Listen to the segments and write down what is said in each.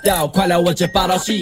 道，快来我这报道系。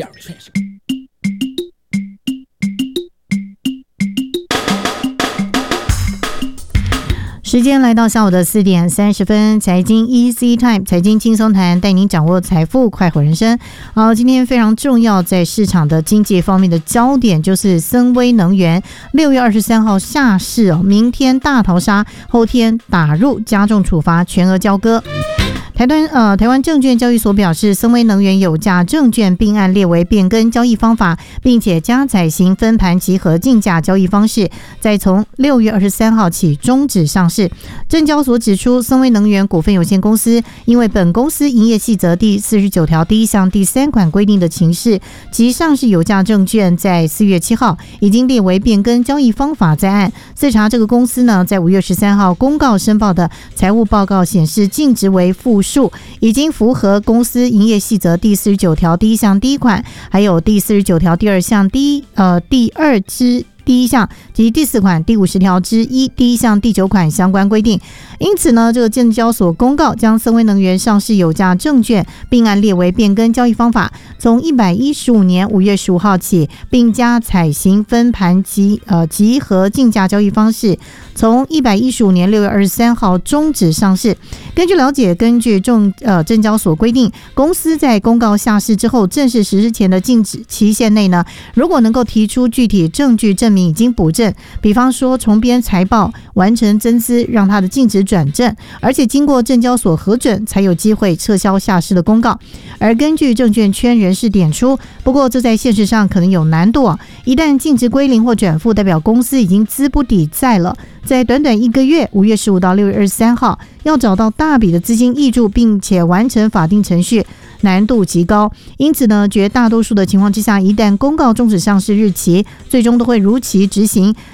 时间来到下午的4点30分，财经 Easy Time， 财经轻松谈，带您掌握财富快活人生。好，今天非常重要，在市场的经济方面的焦点就是森威能源6月23号下市明天大逃杀，后天打入加重处罚，全额交割。台湾证券交易所表示，森威能源有价证券并案列为变更交易方法，并且加载型分盘集合竞价交易方式，再从6月23号起终止上市。证交所指出，森威能源股份有限公司因为本公司营业细则第49条第1项第3款规定的情势及上市有价证券在4月7号已经列为变更交易方法在案。自查这个公司呢，在5月13号公告申报的财务报告显示，净值为负数，已经符合公司营业细则第49条第1项第1款，还有第49条第2项第2之第1项及第4款第50条之1第1项第9款相关规定。因此呢，这个证交所公告将森威能源上市有价证券并案列为变更交易方法，从115年5月15号起，并加采行分盘集合竞价交易方式，从115年6月23号终止上市。根据了解，根据证交所规定，公司在公告下市之后正式实施前的禁止期限内呢，如果能够提出具体证据证明已经补正，比方说重编财报、完成增资，让它的净值转正，而且经过证交所核准，才有机会撤销下市的公告。而根据证券圈人士点出，不过这在现实上可能有难度一旦净值归零或转负，代表公司已经资不抵债了，在短短1个月5月15到6月23号要找到大笔的资金挹注并且完成法定程序，难度极高。因此呢，绝大多数的情况之下，一旦公告终止上市日期，最终都会如期执行。